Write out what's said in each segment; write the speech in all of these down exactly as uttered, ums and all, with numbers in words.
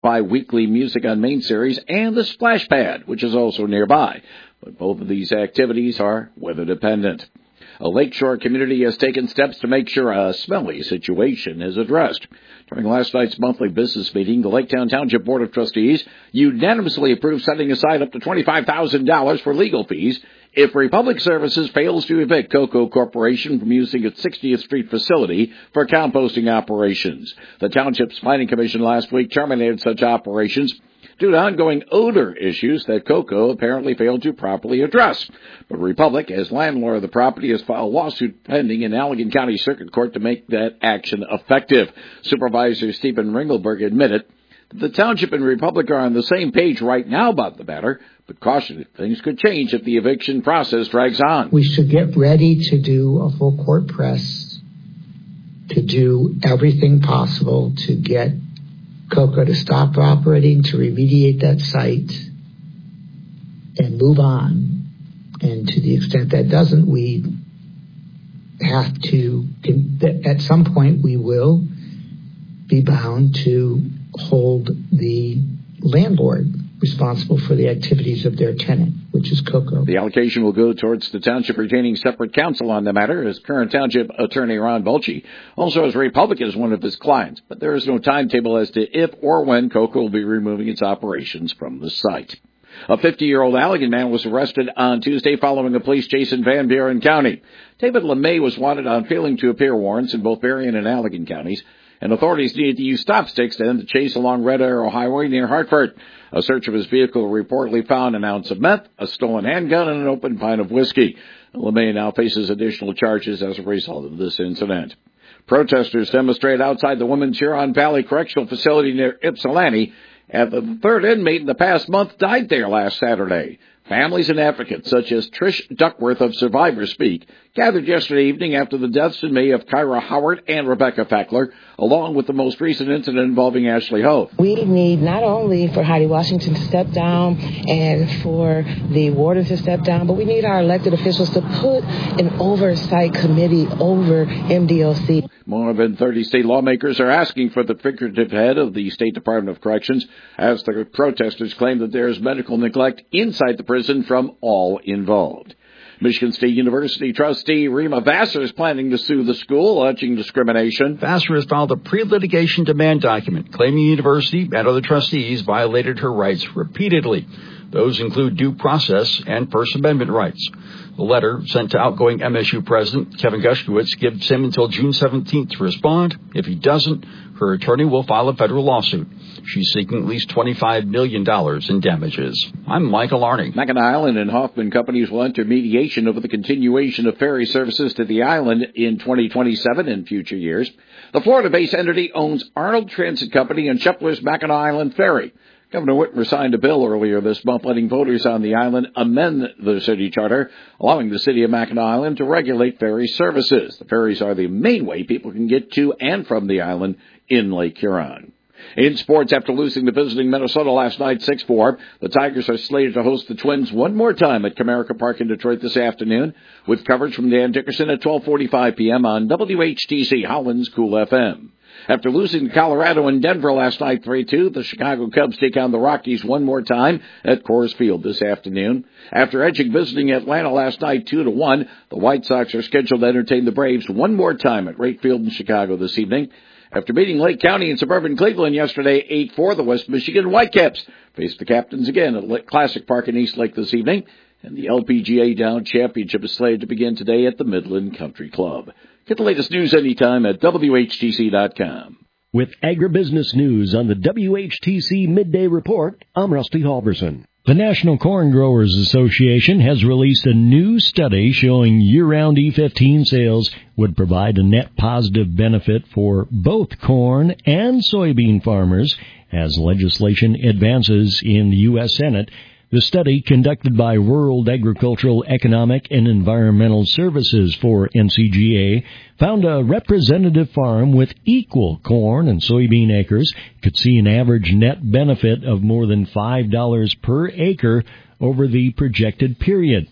Bi-weekly Music on Main series, and the Splash Pad, which is also nearby. But both of these activities are weather-dependent. A lakeshore community has taken steps to make sure a smelly situation is addressed. During last night's monthly business meeting, the Laketown Township Board of Trustees unanimously approved setting aside up to twenty-five thousand dollars for legal fees if Republic Services fails to evict Coco Corporation from using its sixtieth Street facility for composting operations. The Township's Planning Commission last week terminated such operations due to ongoing odor issues that Coco apparently failed to properly address. But Republic, as landlord of the property, has filed a lawsuit pending in Allegan County Circuit Court to make that action effective. Supervisor Stephen Ringelberg admitted that the Township and Republic are on the same page right now about the matter, but cautioned things could change if the eviction process drags on. We should get ready to do a full court press, to do everything possible to get Coco to stop operating, to remediate that site, and move on. And to the extent that doesn't, we have to, at some point, we will be bound to hold the landlord responsible for the activities of their tenant, which is Coco. The allocation will go towards the Township retaining separate counsel on the matter, as current Township Attorney Ron Bolche also has Republic as one of his clients, but there is no timetable as to if or when Coco will be removing its operations from the site. A fifty-year-old Allegan man was arrested on Tuesday following a police chase in Van Buren County. David LeMay was wanted on failing to appear warrants in both Berrien and Allegan counties, and authorities needed to use stop sticks to end the chase along Red Arrow Highway near Hartford. A search of his vehicle reportedly found an ounce of meth, a stolen handgun, and an open pint of whiskey. LeMay now faces additional charges as a result of this incident. Protesters demonstrated outside the Women's Huron Valley Correctional Facility near Ypsilanti, and the third inmate in the past month died there last Saturday. Families and advocates such as Trish Duckworth of Survivor Speak gathered yesterday evening after the deaths in May of Kyra Howard and Rebecca Fackler, along with the most recent incident involving Ashley Hoth. We need not only for Heidi Washington to step down and for the warden to step down, but we need our elected officials to put an oversight committee over M D O C. More than thirty state lawmakers are asking for the figurative head of the State Department of Corrections, as the protesters claim that there is medical neglect inside the prison from all involved. Michigan State University trustee Rima Vassar is planning to sue the school, alleging discrimination. Vassar has filed a pre-litigation demand document claiming the university and other trustees violated her rights repeatedly. Those include due process and First Amendment rights. The letter, sent to outgoing M S U President Kevin Gushkowitz, gives him until June seventeenth to respond. If he doesn't, her attorney will file a federal lawsuit. She's seeking at least twenty-five million dollars in damages. I'm Michael Arney. Mackinac Island and Hoffman Companies will enter mediation over the continuation of ferry services to the island in twenty twenty-seven and future years. The Florida-based entity owns Arnold Transit Company and Shepler's Mackinac Island Ferry. Governor Whitmer signed a bill earlier this month letting voters on the island amend the city charter, allowing the city of Mackinac Island to regulate ferry services. The ferries are the main way people can get to and from the island in Lake Huron. In sports, after losing to visiting Minnesota last night six four, the Tigers are slated to host the Twins one more time at Comerica Park in Detroit this afternoon, with coverage from Dan Dickerson at twelve forty-five p.m. on W H T C Howland's Cool F M. After losing to Colorado and Denver last night three two, the Chicago Cubs take on the Rockies one more time at Coors Field this afternoon. After edging visiting Atlanta last night two to one, the White Sox are scheduled to entertain the Braves one more time at Wright Field in Chicago this evening. After beating Lake County and suburban Cleveland yesterday eight four, the West Michigan Whitecaps face the Captains again at Classic Park in East Lake this evening. And the L P G A Down Championship is slated to begin today at the Midland Country Club. Get the latest news anytime at W H T C dot com. With agribusiness news on the W H T C Midday Report, I'm Rusty Halverson. The National Corn Growers Association has released a new study showing year-round E fifteen sales would provide a net positive benefit for both corn and soybean farmers as legislation advances in the U S Senate. The study, conducted by World Agricultural, Economic, and Environmental Services for N C G A, found a representative farm with equal corn and soybean acres could see an average net benefit of more than five dollars per acre over the projected period.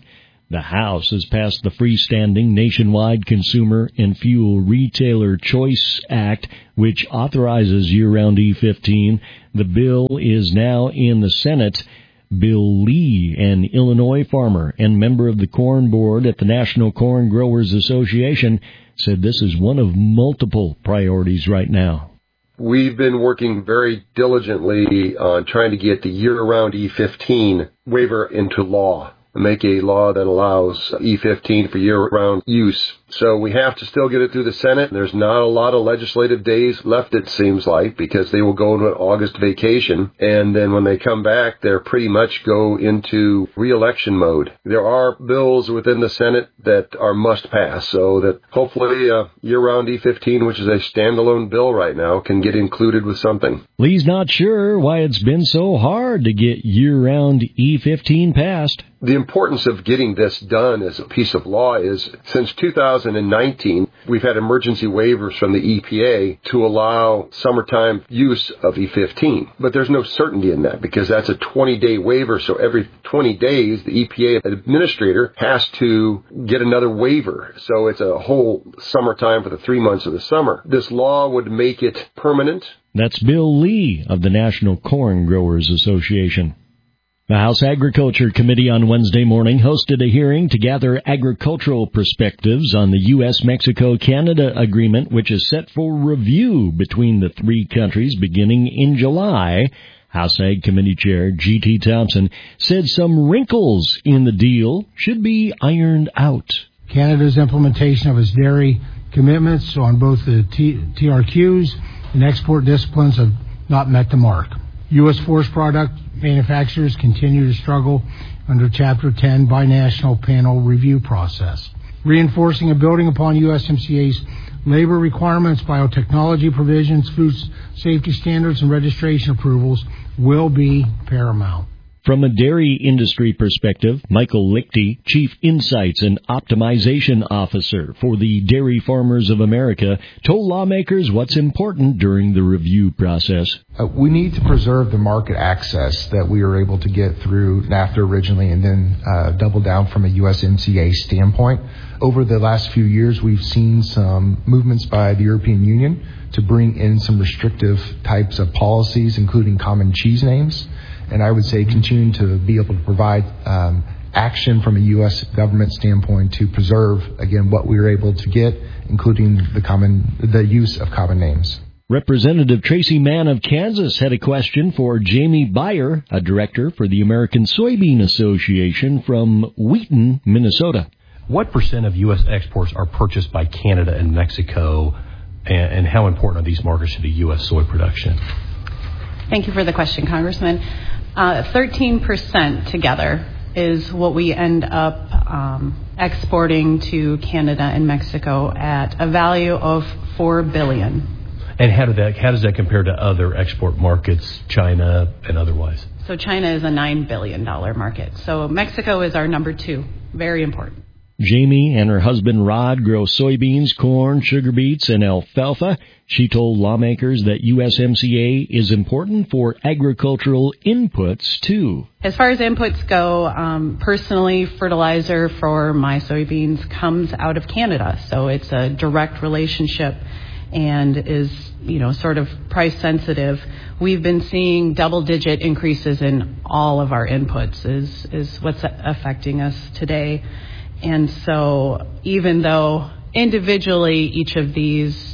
The House has passed the freestanding Nationwide Consumer and Fuel Retailer Choice Act, which authorizes year-round E fifteen. The bill is now in the Senate. Bill Lee, an Illinois farmer and member of the Corn Board at the National Corn Growers Association, said this is one of multiple priorities right now. We've been working very diligently on trying to get the year-round E fifteen waiver into law, make a law that allows E fifteen for year-round use. So we have to still get it through the Senate. There's not a lot of legislative days left, it seems like, because they will go into an August vacation. And then when they come back, they're pretty much go into re-election mode. There are bills within the Senate that are must-pass, so that hopefully uh, year-round E fifteen, which is a standalone bill right now, can get included with something. Lee's not sure why it's been so hard to get year-round E fifteen passed. The importance of getting this done as a piece of law is, since two thousand nineteen, we've had emergency waivers from the E P A to allow summertime use of E fifteen. But there's no certainty in that, because that's a twenty-day waiver, so every twenty days, the E P A administrator has to get another waiver. So it's a whole summertime for the three months of the summer. This law would make it permanent. That's Bill Lee of the National Corn Growers Association. The House Agriculture Committee on Wednesday morning hosted a hearing to gather agricultural perspectives on the U S Mexico Canada agreement, which is set for review between the three countries beginning in July. House Ag Committee Chair G T Thompson said some wrinkles in the deal should be ironed out. Canada's implementation of its dairy commitments on both the T- TRQs and export disciplines have not met the mark. U S forest product manufacturers continue to struggle under Chapter ten binational panel review process. Reinforcing and building upon U S M C A's labor requirements, biotechnology provisions, food safety standards, and registration approvals will be paramount. From a dairy industry perspective, Michael Lichty, Chief Insights and Optimization Officer for the Dairy Farmers of America, told lawmakers what's important during the review process. Uh, we need to preserve the market access that we were able to get through NAFTA originally, and then uh, double down from a U S M C A standpoint. Over the last few years, we've seen some movements by the European Union to bring in some restrictive types of policies, including common cheese names. And I would say continuing to be able to provide um, action from a U S government standpoint to preserve, again, what we were able to get, including the common, the use of common names. Representative Tracy Mann of Kansas had a question for Jamie Beyer, a director for the American Soybean Association from Wheaton, Minnesota. What percent of U S exports are purchased by Canada and Mexico, and, and how important are these markets to the U S soy production? Thank you for the question, Congressman. Uh, thirteen percent together is what we end up um, exporting to Canada and Mexico at a value of four billion dollars. And how, did that, how does that compare to other export markets, China and otherwise? So China is a nine billion dollars market. So Mexico is our number two. Very important. Jamie and her husband Rod grow soybeans, corn, sugar beets, and alfalfa. She told lawmakers that U S M C A is important for agricultural inputs, too. As far as inputs go, um, personally, fertilizer for my soybeans comes out of Canada. So it's a direct relationship and is, you know, sort of price sensitive. We've been seeing double-digit increases in all of our inputs is, is what's affecting us today. And so even though individually each of these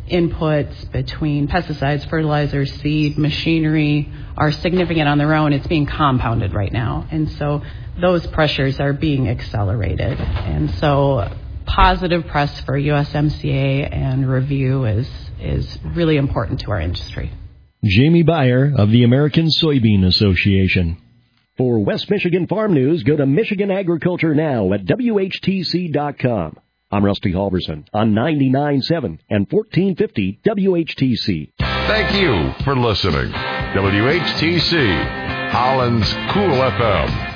inputs between pesticides, fertilizers, seed, machinery are significant on their own, it's being compounded right now. And so those pressures are being accelerated. And so positive press for U S M C A and review is, is really important to our industry. Jamie Beyer of the American Soybean Association. For West Michigan Farm News, go to Michigan Agriculture Now at W H T C dot com. I'm Rusty Halverson on ninety-nine point seven and fourteen fifty W H T C. Thank you for listening. W H T C, Holland's Cool F M.